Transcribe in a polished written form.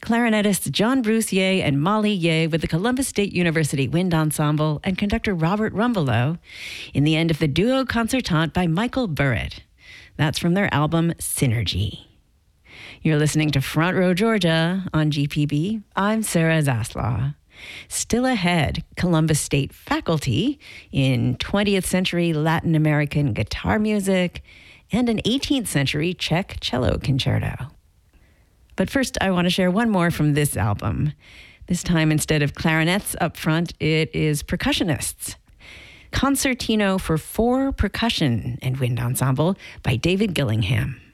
clarinetists John Bruce Ye and Molly Ye with the Columbus State University Wind Ensemble and conductor Robert Rumbelow in the end of the duo concertante by Michael Burritt. That's from their album Synergy. You're listening to Front Row Georgia on GPB. I'm Sarah Zaslaw. Still ahead, Columbus State faculty in 20th century Latin American guitar music and an 18th century Czech cello concerto. But first, I want to share one more from this album. This time, instead of clarinets up front, it is percussionists. Concertino for 4 Percussion and Wind Ensemble by David Gillingham.